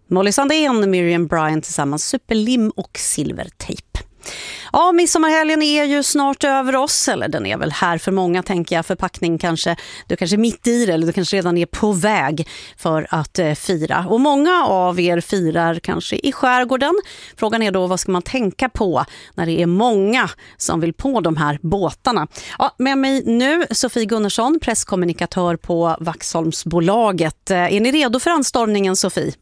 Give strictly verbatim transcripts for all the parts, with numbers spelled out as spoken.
Molly Sandén, Miriam Bryant tillsammans, superlim och silvertejp. Ja, midsommarhelgen är ju snart över oss, eller den är väl här för många, tänker jag. Förpackning kanske, du kanske är mitt i det, eller du kanske redan är på väg för att eh, fira. Och många av er firar kanske i skärgården. Frågan är då, vad ska man tänka på när det är många som vill på de här båtarna? Ja, med mig nu Sofie Gunnarsson, presskommunikatör på Vaxholmsbolaget. Är ni redo för anstormningen, Sofie?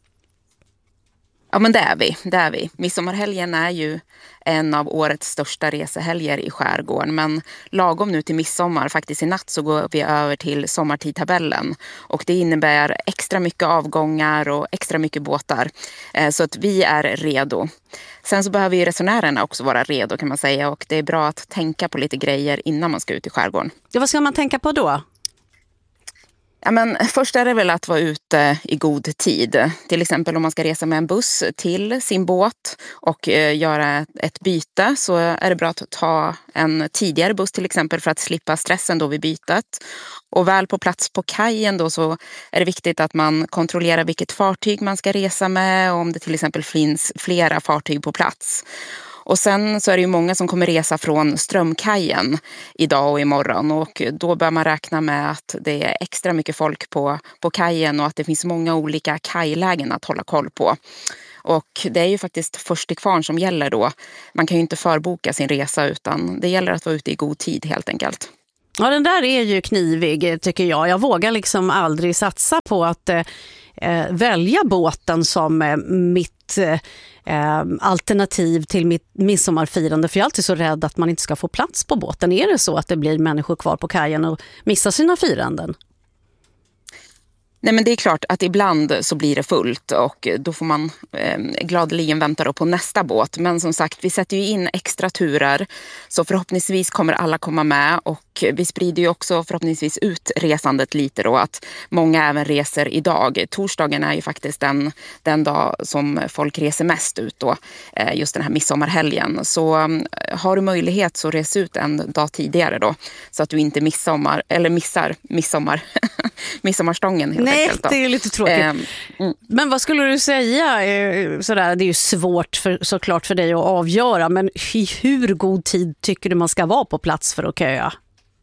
Ja, men det är vi. Det är vi. Midsommarhelgen är ju en av årets största resehelger i skärgården. Men lagom nu till midsommar, faktiskt i natt, så går vi över till sommartidtabellen. Och det innebär extra mycket avgångar och extra mycket båtar. Så att vi är redo. Sen så behöver ju resenärerna också vara redo, kan man säga. Och det är bra att tänka på lite grejer innan man ska ut i skärgården. Ja, vad ska man tänka på då? Ja, men först är det väl att vara ute i god tid. Till exempel om man ska resa med en buss till sin båt och eh, göra ett byte, så är det bra att ta en tidigare buss till exempel för att slippa stressen då vid bytet. Och väl på plats på kajen då, så är det viktigt att man kontrollerar vilket fartyg man ska resa med och om det till exempel finns flera fartyg på plats. Och sen så är det ju många som kommer resa från Strömkajen idag och imorgon, och då bör man räkna med att det är extra mycket folk på, på kajen och att det finns många olika kajlägen att hålla koll på. Och det är ju faktiskt först till kvarn som gäller då. Man kan ju inte förboka sin resa, utan det gäller att vara ute i god tid helt enkelt. Ja, den där är ju knivig, tycker jag. Jag vågar liksom aldrig satsa på att eh, välja båten som eh, mitt eh, alternativ till mitt midsommarfirande. För jag är alltid så rädd att man inte ska få plats på båten. Är det så att det blir människor kvar på kajen och missar sina firanden? Nej, men det är klart att ibland så blir det fullt, och då får man eh, gladeligen vänta då på nästa båt. Men som sagt, vi sätter ju in extra turer, så förhoppningsvis kommer alla komma med, och vi sprider ju också förhoppningsvis ut resandet lite då, att många även reser idag. Torsdagen är ju faktiskt den, den dag som folk reser mest ut då, eh, just den här midsommarhelgen. Så eh, har du möjlighet så res ut en dag tidigare då, så att du inte midsommar, eller missar midsommar, midsommarstången helt Nej, enkelt. det är lite tråkigt. Eh, mm. Men vad skulle du säga? Sådär, det är ju svårt för, såklart för dig att avgöra, men i hur god tid tycker du man ska vara på plats för att köa?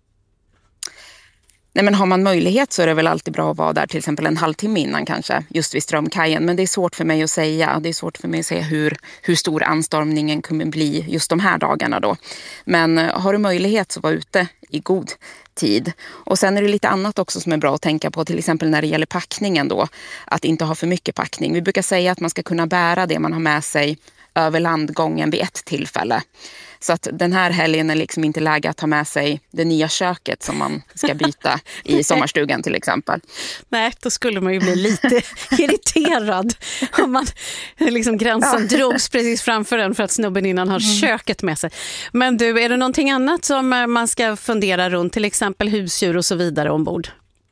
Nej, men har man möjlighet så är det väl alltid bra att vara där till exempel en halvtimme innan kanske, just vid Strömkajen. Men det är svårt för mig att säga. Det är svårt för mig att säga hur, hur stor anstormningen kommer bli just de här dagarna då. Men har du möjlighet så var ute i god tid. Och sen är det lite annat också som är bra att tänka på, till exempel när det gäller packningen då. Att inte ha för mycket packning. Vi brukar säga att man ska kunna bära det man har med sig över landgången vid ett tillfälle. Så att den här helgen är liksom inte läge att ta med sig det nya köket som man ska byta i sommarstugan till exempel. Nej, då skulle man ju bli lite irriterad om man liksom gränsen ja. drogs precis framför en för att snubben innan har mm. köket med sig. Men du, är det någonting annat som man ska fundera runt, till exempel husdjur och så vidare ombord?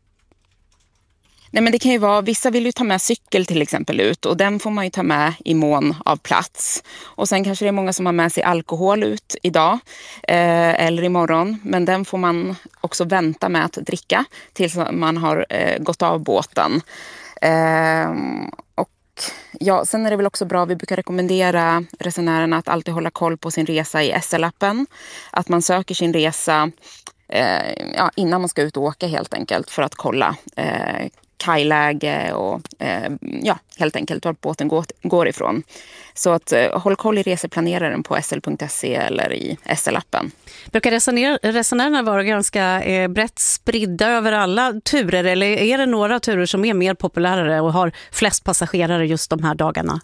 Nej, men det kan ju vara, vissa vill ju ta med cykel till exempel ut, och den får man ju ta med i mån av plats. Och sen kanske det är många som har med sig alkohol ut idag eh, eller imorgon, men den får man också vänta med att dricka tills man har eh, gått av båten. Eh, och ja, sen är det väl också bra, vi brukar rekommendera resenärerna att alltid hålla koll på sin resa i S L-appen. Att man söker sin resa eh, ja, innan man ska ut och åka helt enkelt, för att kolla eh, kajläge och eh, ja, helt enkelt vart båten går, går ifrån. Så att eh, håll koll i reseplaneraren på s l punkt se eller i S L-appen. Brukar resoner- resenärerna vara ganska eh, brett spridda över alla turer, eller är det några turer som är mer populära och har flest passagerare just de här dagarna?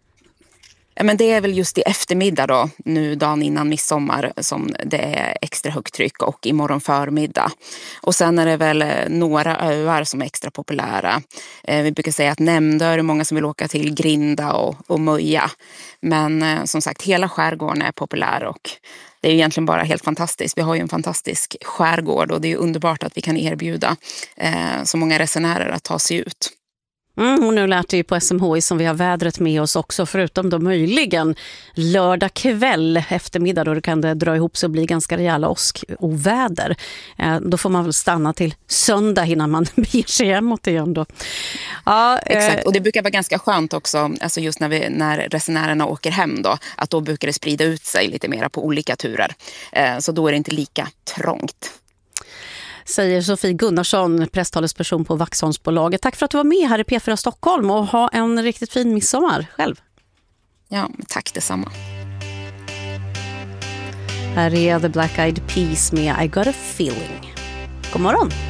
Men det är väl just i eftermiddag då, nu dagen innan midsommar, som det är extra högt tryck, och imorgon förmiddag. Och sen är det väl några öar som är extra populära. Eh, vi brukar säga att Nämndö är många som vill åka till, Grinda och, och Möja. Men eh, som sagt, hela skärgården är populär, och det är egentligen bara helt fantastiskt. Vi har ju en fantastisk skärgård, och det är underbart att vi kan erbjuda eh, så många resenärer att ta sig ut. Mm, och nu lät det ju på S M H I som vi har vädret med oss också, förutom då möjligen lördag kväll, eftermiddag då det kan det dra ihop sig och bli ganska rejäla åskoväder. Eh, då får man väl stanna till söndag innan man beger sig hemåt igen då. Ja, exakt. Och det brukar vara ganska skönt också, alltså just när, vi, när resenärerna åker hem då, att då brukar det sprida ut sig lite mer på olika turer. Eh, så då är det inte lika trångt. Säger Sofie Gunnarsson, presstalesperson på Vaxholmsbolaget. Tack för att du var med här i P fyra Stockholm och ha en riktigt fin midsommar själv. Ja, tack detsamma. Här är The Black Eyed Peas med I Got a Feeling. God morgon!